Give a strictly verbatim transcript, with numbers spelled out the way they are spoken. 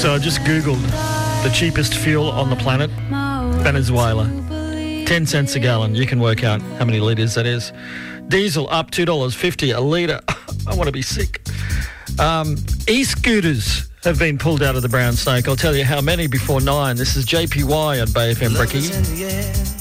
So I just Googled the cheapest fuel on the planet, Venezuela. ten cents a gallon. You can work out how many litres that is. Diesel up two dollars fifty a litre. I want to be sick. Um, e-scooters have been pulled out of the brown snake. I'll tell you how many before nine. This is J P Y on Bay F M Bricky.